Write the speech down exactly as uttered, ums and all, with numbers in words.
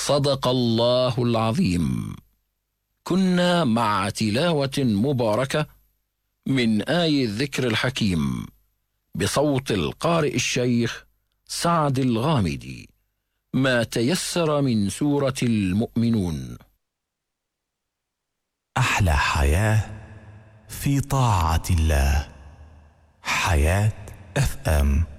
صدق الله العظيم. كنا مع تلاوة مباركة من آي الذكر الحكيم بصوت القارئ الشيخ سعد الغامدي، ما تيسر من سورة المؤمنون. أحلى حياة في طاعة الله. حياة اف ام.